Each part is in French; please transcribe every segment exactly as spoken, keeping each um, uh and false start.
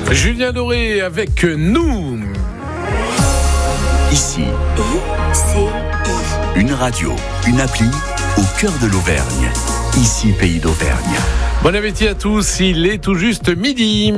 Julien Doré avec nous. Ici, I C I. une radio, une appli au cœur de l'Auvergne. Ici, Pays d'Auvergne. Bon appétit à tous, il est tout juste midi.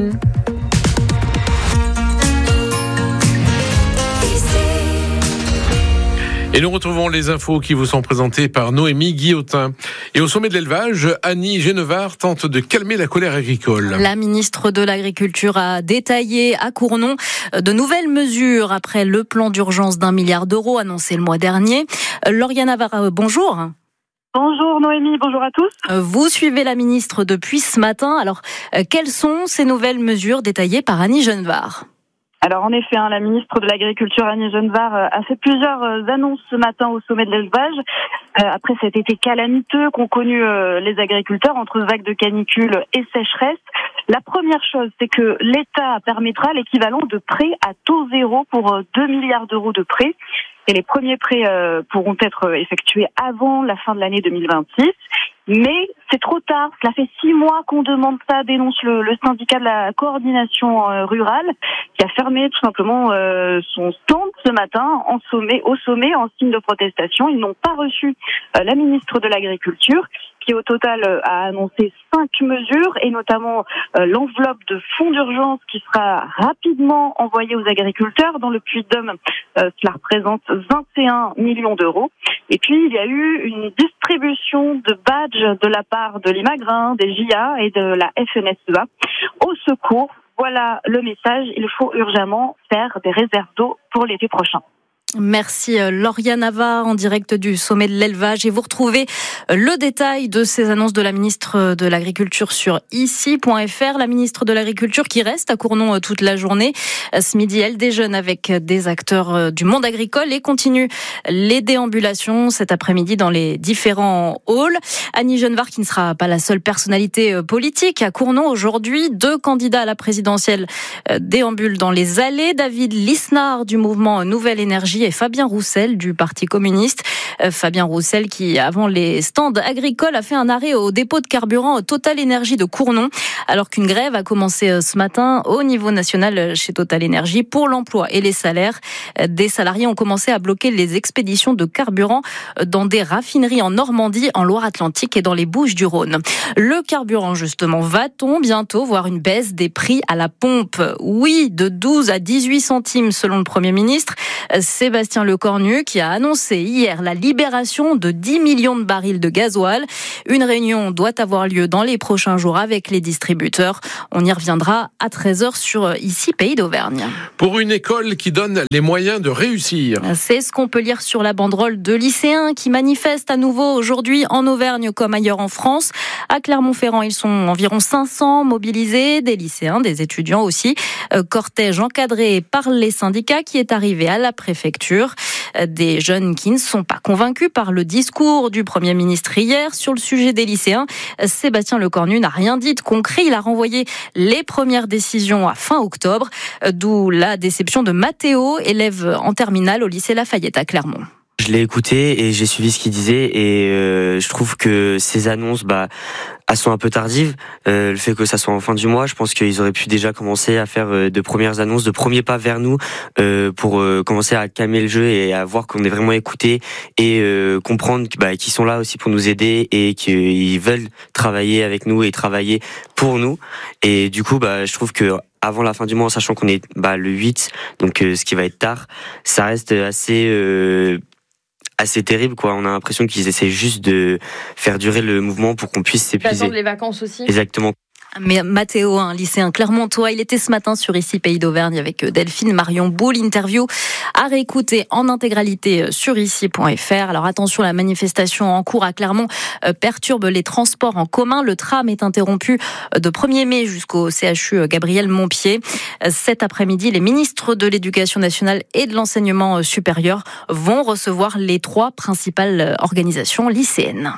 Et nous retrouvons les infos qui vous sont présentées par Noémie Guillotin. Et au sommet de l'élevage, Annie Genevard tente de calmer la colère agricole. La ministre de l'Agriculture a détaillé à Cournon de nouvelles mesures après le plan d'urgence d'un milliard d'euros annoncé le mois dernier. Lauriane Navarre, bonjour. Bonjour Noémie, bonjour à tous. Vous suivez la ministre depuis ce matin. Alors, quelles sont ces nouvelles mesures détaillées par Annie Genevard ? Alors en effet, hein, la ministre de l'Agriculture Annie Genevard a fait plusieurs annonces ce matin au sommet de l'élevage. Euh, après cet été calamiteux qu'ont connu euh, les agriculteurs entre vagues de canicule et sécheresse. La première chose, c'est que l'État permettra l'équivalent de prêts à taux zéro pour euh, deux milliards d'euros de prêts. Et les premiers prêts euh, pourront être effectués avant la fin de l'année deux mille vingt-six. Mais c'est trop tard. Cela fait six mois qu'on demande ça, dénonce le, le syndicat de la coordination euh, rurale, qui a fermé tout simplement euh, son stand ce matin en sommet, au sommet en signe de protestation. Ils n'ont pas reçu euh, la ministre de l'Agriculture, qui au total euh, a annoncé cinq mesures, et notamment euh, l'enveloppe de fonds d'urgence qui sera rapidement envoyée aux agriculteurs. Dans le Puy-de-Dôme, euh, cela représente vingt et un millions d'euros. Et puis il y a eu une distribution de badges de la part de l'Imagrin, des J A et de la F N S E A au secours. Voilà le message, il faut urgemment faire des réserves d'eau pour l'été prochain. Merci Lauriane Navarre en direct du sommet de l'élevage, et vous retrouvez le détail de ces annonces de la ministre de l'Agriculture sur ici point f r. La ministre de l'Agriculture qui reste à Cournon toute la journée. Ce midi, elle déjeune avec des acteurs du monde agricole et continue les déambulations cet après-midi dans les différents halls. Annie Genevard qui ne sera pas la seule personnalité politique à Cournon aujourd'hui. Deux candidats à la présidentielle déambulent dans les allées. David Lisnard du mouvement Nouvelle Énergie et Fabien Roussel du Parti communiste. Fabien Roussel qui, avant les stands agricoles, a fait un arrêt au dépôt de carburant Total Énergie de Cournon, alors qu'une grève a commencé ce matin au niveau national chez Total Énergie pour l'emploi et les salaires. Des salariés ont commencé à bloquer les expéditions de carburant dans des raffineries en Normandie, en Loire-Atlantique et dans les Bouches-du-Rhône. Le carburant, justement, va-t-on bientôt voir une baisse des prix à la pompe ? Oui, de douze à dix-huit centimes selon le Premier ministre. Sébastien Lecornu qui a annoncé hier la libération de dix millions de barils de gasoil. Une réunion doit avoir lieu dans les prochains jours avec les distributeurs. On y reviendra à treize heures sur ici, Pays d'Auvergne. Pour une école qui donne les moyens de réussir. C'est ce qu'on peut lire sur la banderole de lycéens qui manifestent à nouveau aujourd'hui en Auvergne comme ailleurs en France. À Clermont-Ferrand, ils sont environ cinq cents mobilisés, des lycéens, des étudiants aussi. Cortège encadré par les syndicats qui est arrivé à la préfecture. Des jeunes qui ne sont pas convaincus par le discours du Premier ministre hier sur le sujet des lycéens. Sébastien Lecornu n'a rien dit de concret. Il a renvoyé les premières décisions à fin octobre, d'où la déception de Mathéo, élève en terminale au lycée Lafayette à Clermont. Je l'ai écouté et j'ai suivi ce qu'il disait, et euh, je trouve que ces annonces, bah, elles sont un peu tardives. Euh, le fait que ça soit en fin du mois, je pense qu'ils auraient pu déjà commencer à faire euh, de premières annonces, de premiers pas vers nous, euh, pour euh, commencer à calmer le jeu et à voir qu'on est vraiment écouté, et euh, comprendre bah, qu'ils sont là aussi pour nous aider et qu'ils veulent travailler avec nous et travailler pour nous. Et du coup, bah, je trouve que avant la fin du mois, en sachant qu'on est bah, le huit, donc euh, ce qui va être tard, ça reste assez euh, assez terrible, quoi. On a l'impression qu'ils essaient juste de faire durer le mouvement pour qu'on puisse s'épuiser. Attendre les vacances aussi. Exactement. Mais Mathéo, un lycéen clermontois, il était ce matin sur ici Pays d'Auvergne avec Delphine Marion Boule. Interview à réécouter en intégralité sur ici point f r. Alors attention, la manifestation en cours à Clermont perturbe les transports en commun. Le tram est interrompu de premier mai jusqu'au C H U Gabriel Montpied. Cet après-midi, les ministres de l'Éducation nationale et de l'Enseignement supérieur vont recevoir les trois principales organisations lycéennes.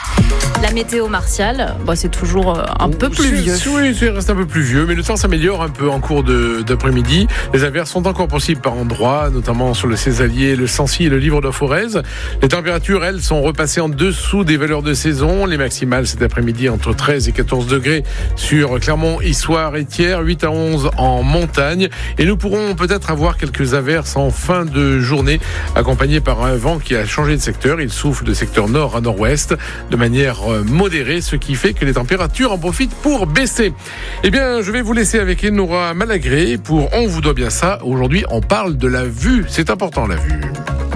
La météo martiale, bah, c'est toujours un peu plus vieux. Oui, ça reste un peu plus vieux, mais le temps s'améliore un peu en cours de, d'après-midi. Les averses sont encore possibles par endroits, notamment sur le Césalier, le Sancy et le Livre de Forez. Les températures, elles, sont repassées en dessous des valeurs de saison. Les maximales cet après-midi entre treize et quatorze degrés sur Clermont, Issoire et Thiers, huit à onze en montagne. Et nous pourrons peut-être avoir quelques averses en fin de journée, accompagnées par un vent qui a changé de secteur. Il souffle de secteur nord à nord-ouest de manière modérée, ce qui fait que les températures en profitent pour baisser. Eh bien, je vais vous laisser avec Enora Malagré pour On vous doit bien ça. Aujourd'hui, on parle de la vue. C'est important, la vue.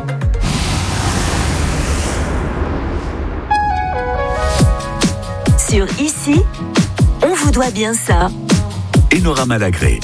Sur Ici, on vous doit bien ça. Enora Malagré.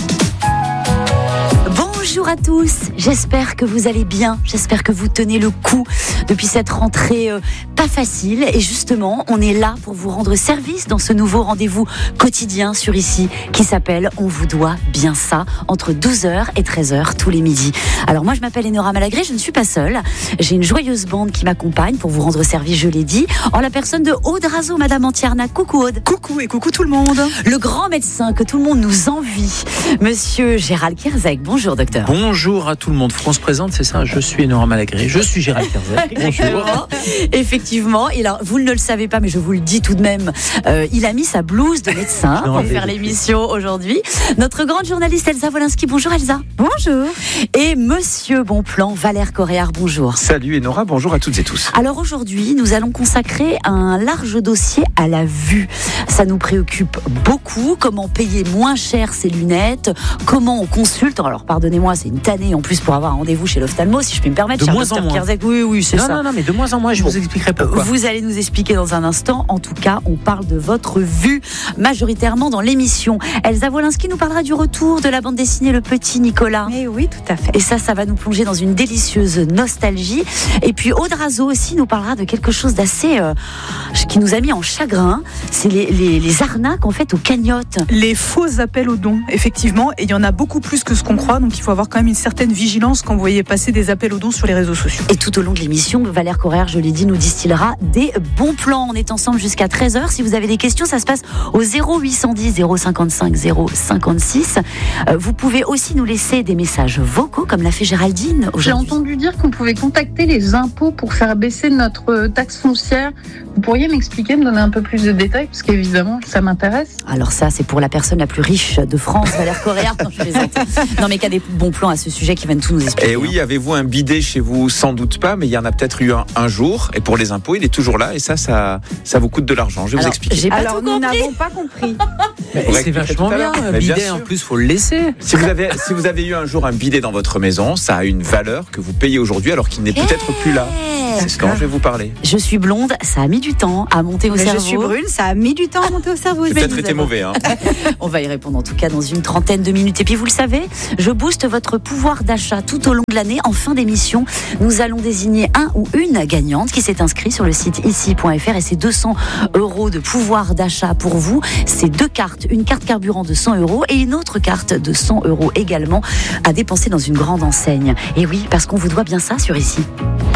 Bonjour à tous, j'espère que vous allez bien, j'espère que vous tenez le coup depuis cette rentrée euh, pas facile. Et justement, on est là pour vous rendre service dans ce nouveau rendez-vous quotidien sur Ici qui s'appelle On vous doit bien ça, entre douze heures et treize heures tous les midis. Alors moi je m'appelle Enora Malagré, je ne suis pas seule, j'ai une joyeuse bande qui m'accompagne pour vous rendre service, je l'ai dit, en la personne de Aude Razo, Madame Antiarnac. Coucou Aude. Coucou et coucou tout le monde. Le grand médecin que tout le monde nous envie, Monsieur Gérald Kierzek. Bonjour docteur. Bonjour à tout le monde. Faut qu'on se présente, c'est ça. Je suis Enora Malagré. Je suis Gérald Kierzek. Bonjour. Effectivement. Et alors, vous ne le savez pas, mais je vous le dis tout de même. Euh, il a mis sa blouse de médecin pour faire l'émission aujourd'hui. Notre grande journaliste Elsa Wolinski. Bonjour Elsa. Bonjour. Et Monsieur Bonplan, Valère Coréard. Bonjour. Salut Enora. Bonjour à toutes et tous. Alors aujourd'hui, nous allons consacrer un large dossier à la vue. Ça nous préoccupe beaucoup. Comment payer moins cher ses lunettes? Comment on consulte? Alors pardonnez-moi, c'est une tannée en plus pour avoir un rendez-vous chez l'ophtalmo, si je puis me permettre. De moins en moins. Kierzek. Oui, oui, c'est non, ça. Non, non, mais de moins en moins, je bon. vous expliquerai pourquoi. Vous allez nous expliquer dans un instant. En tout cas, on parle de votre vue majoritairement dans l'émission. Elsa Wolinski nous parlera du retour de la bande dessinée Le Petit Nicolas. Eh oui, tout à fait. Et ça, ça va nous plonger dans une délicieuse nostalgie. Et puis Aude Razo aussi nous parlera de quelque chose d'assez euh, qui nous a mis en chagrin. C'est les, les, les arnaques en fait aux cagnottes. Les faux appels aux dons, effectivement. Et il y en a beaucoup plus que ce qu'on croit. Donc il faut avoir quand même une certaine vigilance quand vous voyez passer des appels aux dons sur les réseaux sociaux. Et tout au long de l'émission, Valère Coréard, je l'ai dit, nous distillera des bons plans. On est ensemble jusqu'à treize heures. Si vous avez des questions, ça se passe au zéro huit cent dix zéro cinquante-cinq zéro cinquante-six. Euh, vous pouvez aussi nous laisser des messages vocaux, comme l'a fait Géraldine aujourd'hui. J'ai entendu dire qu'on pouvait contacter les impôts pour faire baisser notre taxe foncière. Vous pourriez m'expliquer, me donner un peu plus de détails, parce qu'évidemment, ça m'intéresse. Alors ça, c'est pour la personne la plus riche de France, Valère Coréard. Non, je plaisante. Non, mais qu'il y a des bons plans à ce sujet qui viennent tout nous expliquer. Et oui, avez-vous un bidet chez vous? Sans doute pas, mais il y en a peut-être eu un, un jour. Et pour les impôts, il est toujours là. Et ça, ça, ça vous coûte de l'argent. Je vais Alors, vous expliquer. J'ai pas Alors, tout nous compris. n'avons pas compris. Mais c'est vachement bien, un Mais bidet bien sûr. en plus, faut le laisser. Si vous, avez, si vous avez eu un jour un bidet dans votre maison, ça a une valeur que vous payez aujourd'hui alors qu'il n'est peut-être plus là. C'est ce dont je vais vous parler. Je suis blonde, ça a mis du temps à monter au Mais cerveau. je suis brune, ça a mis du temps à monter au cerveau. J'ai Mais peut-être nous été avons- mauvais. Hein. On va y répondre en tout cas dans une trentaine de minutes. Et puis vous le savez, je booste votre pouvoir d'achat tout au long de l'année. En fin d'émission, nous allons désigner un ou une gagnante qui s'est inscrite sur le site ici point f r et c'est deux cents euros de pouvoir d'achat pour vous. C'est deux cartes, une carte carburant de cent euros et une autre carte de cent euros également à dépenser dans une grande enseigne. Et oui, parce qu'on vous doit bien ça sur Ici.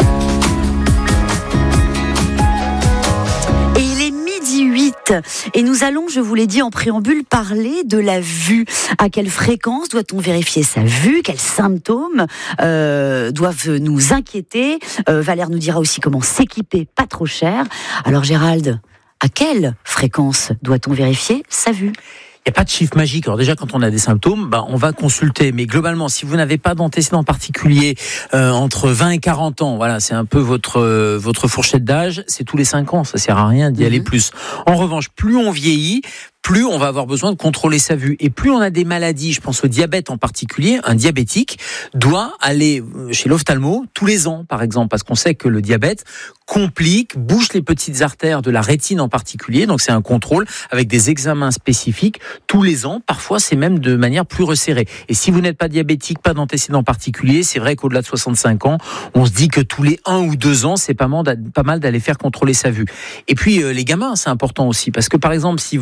Et il est midi huit et nous allons, je vous l'ai dit en préambule, parler de la vue. À quelle fréquence doit-on vérifier sa vue? Quels symptômes euh, doivent nous inquiéter? euh, Valère nous dira aussi comment s'équiper pas trop cher. Alors Gérald, à quelle fréquence doit-on vérifier sa vue? Il n'y a pas de chiffre magique. Alors déjà, quand on a des symptômes, bah, on va consulter. Mais globalement, si vous n'avez pas d'antécédents particuliers euh, entre vingt et quarante ans, voilà, c'est un peu votre euh, votre fourchette d'âge. C'est tous les cinq ans. Ça sert à rien d'y mmh. aller plus. En revanche, plus on vieillit, plus on va avoir besoin de contrôler sa vue. Et plus on a des maladies, je pense au diabète en particulier, un diabétique doit aller chez l'ophtalmo tous les ans, par exemple, parce qu'on sait que le diabète complique, bouche les petites artères de la rétine en particulier. Donc c'est un contrôle avec des examens spécifiques tous les ans. Parfois, c'est même de manière plus resserrée. Et si vous n'êtes pas diabétique, pas d'antécédents particuliers, c'est vrai qu'au-delà de soixante-cinq ans, on se dit que tous les un ou deux ans, c'est pas mal d'aller faire contrôler sa vue. Et puis, euh, les gamins, c'est important aussi. Parce que, par exemple, si vos enfants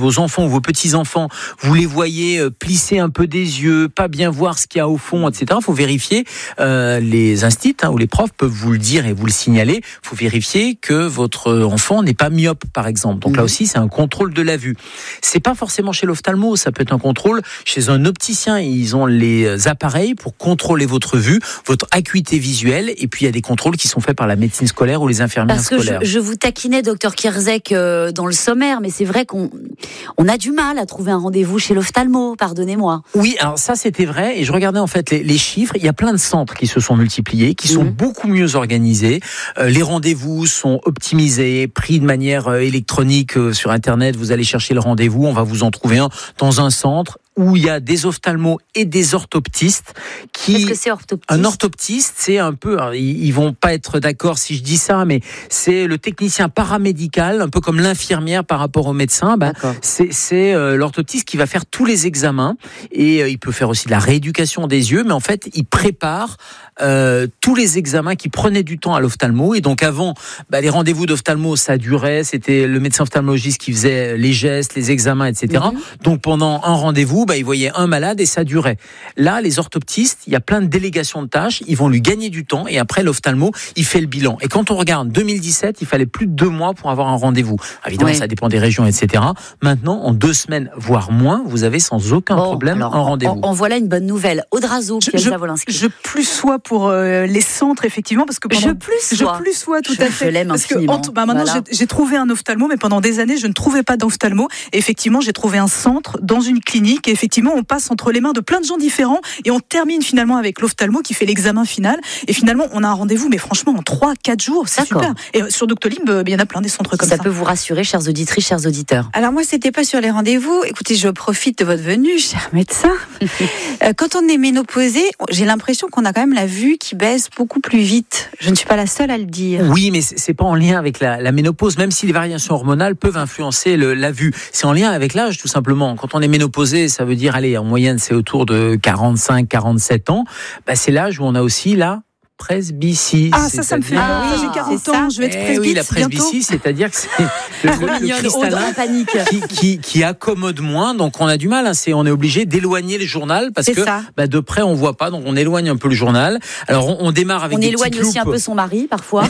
vos petits-enfants, vous les voyez plisser un peu des yeux, pas bien voir ce qu'il y a au fond, et cetera. Il faut vérifier, euh, les instits hein, ou les profs peuvent vous le dire et vous le signaler. Il faut vérifier que votre enfant n'est pas myope, par exemple. Donc mmh. là aussi, c'est un contrôle de la vue. C'est pas forcément chez l'ophtalmo, ça peut être un contrôle chez un opticien. Ils ont les appareils pour contrôler votre vue, votre acuité visuelle, et puis il y a des contrôles qui sont faits par la médecine scolaire ou les infirmières Parce que scolaires. Je, je vous taquinais, docteur Kierzek, euh, dans le sommaire, mais c'est vrai qu'on on a du mal à trouver un rendez-vous chez l'ophtalmo, pardonnez-moi. Oui, alors ça c'était vrai, et je regardais en fait les, les chiffres. Il y a plein de centres qui se sont multipliés, qui sont mmh. beaucoup mieux organisés. Euh, les rendez-vous sont optimisés, pris de manière euh, électronique euh, sur Internet. Vous allez chercher le rendez-vous, on va vous en trouver un dans un centre où il y a des ophtalmos et des orthoptistes qui... Qu'est-ce que c'est orthoptiste ? Un orthoptiste, c'est un peu... Alors, ils, ils vont pas être d'accord si je dis ça, mais c'est le technicien paramédical, un peu comme l'infirmière par rapport au médecin. Ben, c'est c'est euh, l'orthoptiste qui va faire tous les examens et euh, il peut faire aussi de la rééducation des yeux, mais en fait, il prépare euh, tous les examens qui prenaient du temps à l'ophtalmo. Et donc avant, bah, les rendez-vous d'ophtalmo, ça durait, c'était le médecin ophtalmologiste qui faisait les gestes, les examens, et cetera. Mm-hmm. Donc pendant un rendez-vous, bah, ils voyaient un malade et ça durait. Là, les orthoptistes, il y a plein de délégations de tâches, ils vont lui gagner du temps et après l'ophtalmo, il fait le bilan. Et quand on regarde deux mille dix-sept, il fallait plus de deux mois pour avoir un rendez-vous. Évidemment, oui. ça dépend des régions, et cetera. Maintenant, en deux semaines, voire moins, vous avez sans aucun bon, problème alors, un rendez-vous. En, en voilà une bonne nouvelle. Audrazo, je, je, je plus sois pour euh, les centres, effectivement, parce que pendant, je plus sois. Je plus sois, tout je, à fait. Je l'aime parce infiniment. que, bah, maintenant, voilà. j'ai, j'ai trouvé un ophtalmo, mais pendant des années, je ne trouvais pas d'ophtalmo. Et effectivement, j'ai trouvé un centre dans une clinique. Et effectivement, on passe entre les mains de plein de gens différents et on termine finalement avec l'ophtalmo qui fait l'examen final. Et finalement, on a un rendez-vous, mais franchement, en trois quatre jours, c'est D'accord. super. Et sur Doctolib, il y en a plein des centres comme ça. Ça peut vous rassurer, chères auditrices, chers auditeurs. Alors moi, c'était pas sur les rendez-vous. Écoutez, je profite de votre venue, cher médecin. Quand on est ménopausé, j'ai l'impression qu'on a quand même la vue qui baisse beaucoup plus vite. Je ne suis pas la seule à le dire. Oui, mais c'est pas en lien avec la, la ménopause, même si les variations hormonales peuvent influencer le, la vue. C'est en lien avec l'âge, tout simplement. Quand on est ménopausé, ça veut dire, allez, en moyenne, c'est autour de quarante-cinq, quarante-sept ans. Bah, c'est l'âge où on a aussi la presbytie. Ah, ça, ça me fait peur. Ah, j'ai quarante ans, je vais être eh presbyte oui, la presbytie, c'est-à-dire que c'est le, le, le cristallin qui, qui, qui accommode moins. Donc, on a du mal. Hein, c'est, on est obligé d'éloigner le journal parce c'est que bah, de près, on voit pas. Donc, on éloigne un peu le journal. Alors, on, on démarre avec on des éloigne petites aussi loupes. Un peu son mari, parfois.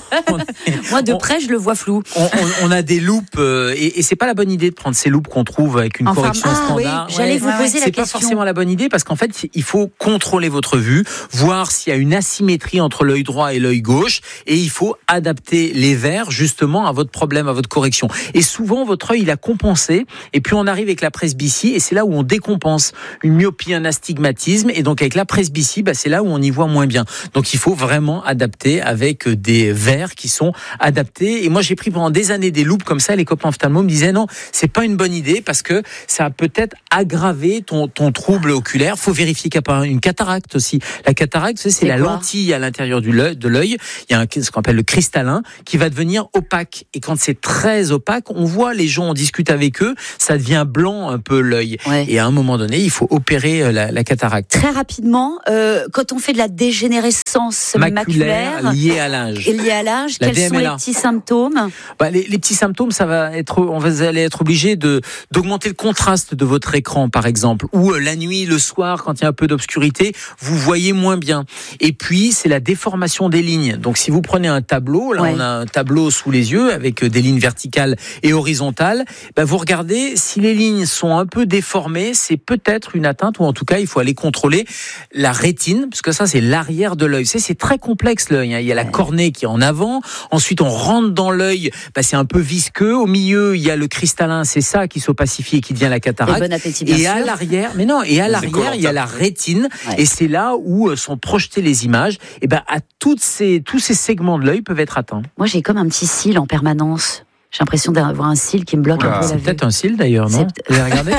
est, Moi, de près, on, je le vois flou. On, on, on a des loupes euh, et, et c'est pas la bonne idée de prendre ces loupes qu'on trouve avec une enfin, correction ah, standard. Oui, j'allais ouais, vous poser c'est la question. C'est pas forcément la bonne idée parce qu'en fait, il faut contrôler votre vue, voir s'il y a une asymétrie entre l'œil droit et l'œil gauche, et il faut adapter les verres justement à votre problème, à votre correction. Et souvent, votre œil, il a compensé, et puis on arrive avec la presbytie, et c'est là où on décompense une myopie, un astigmatisme, et donc avec la presbytie, bah, c'est là où on y voit moins bien. Donc il faut vraiment adapter avec des verres qui sont adaptés. Et moi, j'ai pris pendant des années des loupes comme ça, les copains ophtalmos me disaient non, c'est pas une bonne idée parce que ça a peut-être aggravé ton, ton trouble oculaire. Faut vérifier qu'il n'y a pas une cataracte aussi. La cataracte, c'est, c'est la quoi lentille à l'intérieur du l'œil, de l'œil. Il y a un, ce qu'on appelle le cristallin qui va devenir opaque. Et quand c'est très opaque, on voit les gens, on discute avec eux, ça devient blanc un peu l'œil. Ouais. Et à un moment donné, il faut opérer la, la cataracte. Très rapidement, euh, quand on fait de la dégénérescence maculaire, maculaire liée à l'âge, liée à l'âge, quels D M L A. Sont les petits symptômes? Bah, les, les petits symptômes, ça va être, on va aller être obligé de d'augmenter le contraste de votre écran, par exemple, ou euh, la nuit, le soir, quand il y a un peu d'obscurité, vous voyez moins bien. Et puis, c'est la déformation des lignes. Donc, si vous prenez un tableau, là, ouais. on a un tableau sous les yeux avec des lignes verticales et horizontales. Bah, vous regardez, si les lignes sont un peu déformées, c'est peut-être une atteinte, ou en tout cas, il faut aller contrôler la rétine, parce que ça, c'est l'arrière de l'œil. C'est, c'est très complexe, l'œil. Hein. Il y a la cornée qui est en avant. Ensuite, on rentre dans l'œil. Bah, c'est un peu visqueux. Au milieu, il y a le cristallin. C'est ça qui s'opacifie et qui devient la cataracte. Et bon appétit, bien et sûr. à l'arrière, mais non, et à l'arrière, il y a la rétine. Ouais. Et c'est là où sont projetées les images. Et ben, à toutes ces, tous ces segments de l'œil peuvent être atteints. Moi, j'ai comme un petit cil en permanence. J'ai l'impression d'avoir un cil qui me bloque Oula, un peu c'est la vue. C'est peut-être un cil d'ailleurs, non? Vous avez regardé?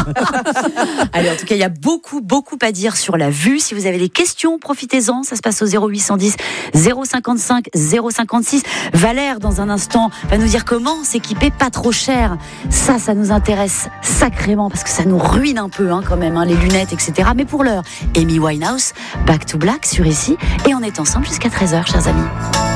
Allez, en tout cas, il y a beaucoup, beaucoup à dire sur la vue. Si vous avez des questions, profitez-en. Ça se passe au zéro huit cent dix, zéro cinquante-cinq, zéro cinquante-six. Valère, dans un instant, va nous dire comment s'équiper pas trop cher. Ça, ça nous intéresse sacrément parce que ça nous ruine un peu, hein, quand même, hein, les lunettes, et cetera. Mais pour l'heure, Amy Winehouse, Back to Black sur ici. Et on est ensemble jusqu'à treize heures, chers amis.